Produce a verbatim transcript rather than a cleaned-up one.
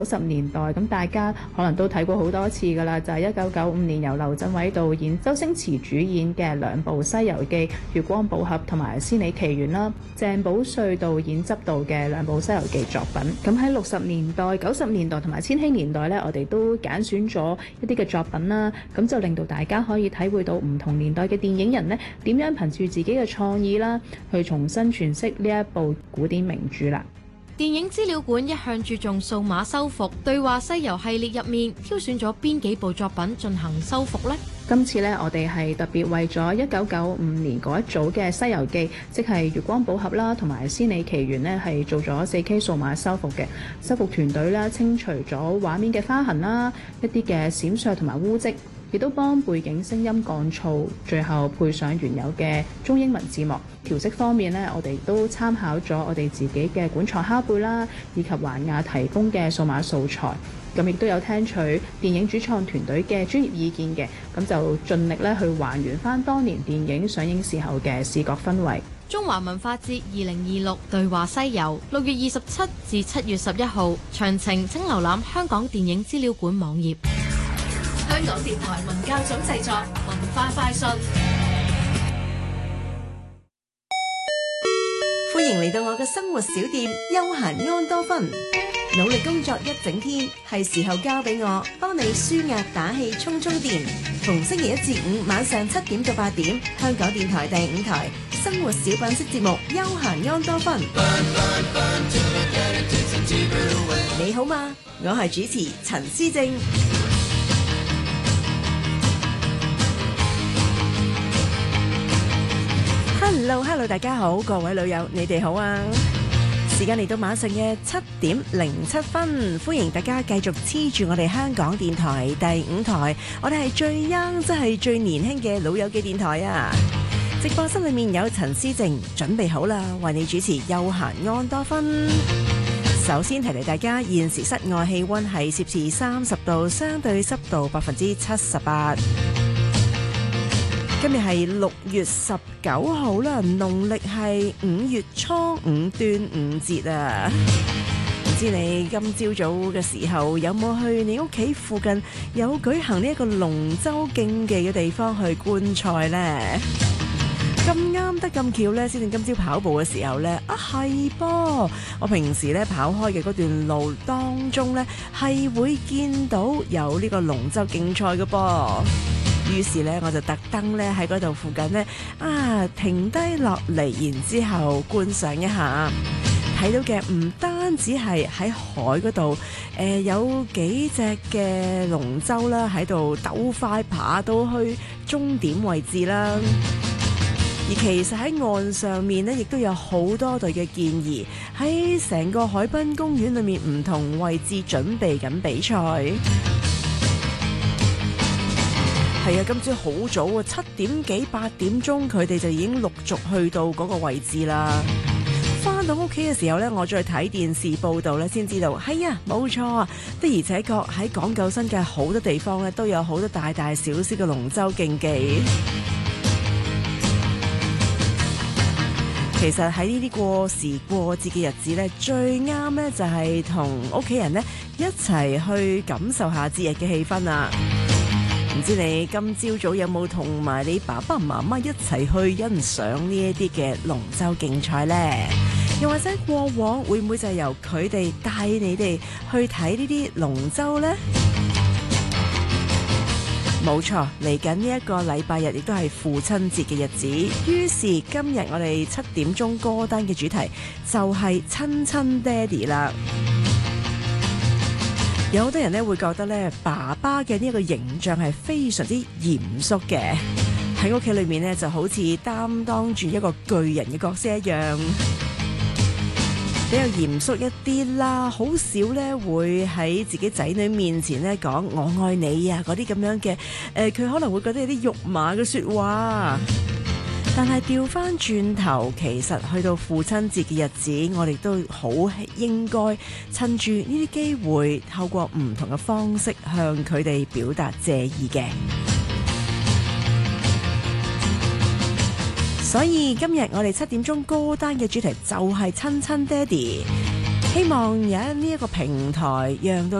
九十年代咁，大家可能都睇過好多次㗎啦，就係一九九五年由劉鎮偉導演、周星馳主演嘅兩部《西遊記》《月光寶盒》同埋《仙履奇緣》啦，鄭保瑞導演執導嘅兩部《西遊記》作品。咁喺六十年代、九十年代同埋千禧年代呢，我哋都揀選咗一啲嘅作品啦，咁就令到大家可以體會到唔同年代嘅電影人呢點樣憑住自己嘅創意啦，去重新詮釋呢一部古典名著啦。 電影資料館一向注重數碼修復，對話西遊系列入面挑選咗邊幾部作品進行修復呢？ 今次呢，我哋係特別為咗一九九五年嗰一組嘅《西遊記》，即係《月光寶盒》啦，同埋《仙履奇緣》呢，係做咗 四 K 數碼修復嘅。修復團隊咧清除咗畫面嘅花痕啦，一啲嘅閃爍同埋污跡，亦都幫背景聲音降噪，最後配上原有嘅中英文字幕。調色方面呢，我哋都參考咗我哋自己嘅管材拷貝啦，以及環亞提供嘅數碼素材。咁亦都有聽取電影主創團隊嘅專業意見嘅，咁就盡力咧去還原翻當年電影上映時候嘅視覺氛圍。 中華文化節二零二六對話西遊，六月二十七至七月十一號，詳情請瀏覽香港電影資料館網頁。 香港電台文教組製作，文化快訊。 歡迎嚟到我嘅生活小店休閒安多芬。努力工作一整天，係時候交俾我幫你舒壓打氣充充電。逢星期一至五晚上七點到八點，香港電台第五台生活小品式節目休閒安多芬。你好嗎？我係主持陳思正。Hello Hello， 大家好，各位老友，你哋好啊！時間嚟到晚上嘅七點零七分，歡迎大家繼續黐住我哋香港電台第五台，我哋係最 young， 即係最年輕嘅老友嘅電台啊！直播室裏面有陳思靜，準備好啦，為你主持休閒安多芬。首先提提大家，現時室外氣溫係攝氏三十度，相對濕度百分之七十八。今日係六月十九號啦，農曆係五月初五端午節啊！唔知你今朝早嘅時候有冇去你屋企附近有舉行呢一個龍舟競技嘅地方去觀賽呢？咁啱得咁巧呢，先至今朝跑步嘅時候呢，啊係噃！我平時咧跑開嘅嗰段路當中呢，係會見到有呢個龍舟競賽嘅噃。於是咧，我就特登咧喺嗰度附近咧啊停低落嚟，然之後觀賞一下。睇到嘅唔單止係喺海嗰度，誒、呃、有幾隻嘅龍舟啦喺度鬥快爬到去終點位置啦。而其實喺岸上面咧，亦都有好多隊嘅健兒喺成個海濱公園裏面唔同位置準備緊比賽。係啊，今朝好早啊，七點幾八點鐘，佢哋就已經陸續去到嗰個位置啦。翻到屋企嘅時候呢，我再睇電視報道呢，先知道係啊，冇錯，的而且確喺港九新界好多地方呢，都有好多大大小小嘅龍舟競技。其實喺呢啲過時過節嘅日子呢，最啱呢就係同屋企人呢一齊去感受下節日嘅氣氛啊！唔知你今朝早有冇同埋你爸爸媽媽一齊去欣賞呢一啲嘅龍舟競賽呢？又或者過往會唔會就係由佢哋帶你哋去睇呢啲龍舟呢？冇錯，嚟緊呢一個禮拜日亦都係父親節嘅日子，於是今日我哋七點鐘歌單嘅主題就係親親爹哋啦。有好多人咧會覺得咧，爸爸嘅呢一個形象係非常之嚴肅嘅，喺屋企裏面咧就好似擔當住一個巨人嘅角色一樣，比較嚴肅一啲啦，好少咧會喺自己仔女面前咧講我愛你啊嗰啲咁樣嘅，誒、呃、佢可能會覺得有啲肉麻嘅說話。但係調翻轉頭，其實去到父親節嘅日子，我哋都好應該趁住呢啲機會，透過唔同嘅方式向佢哋表達謝意嘅。所以今日我哋七點鐘歌單嘅主題就係親親爹哋。 希望有呢一個平台，讓到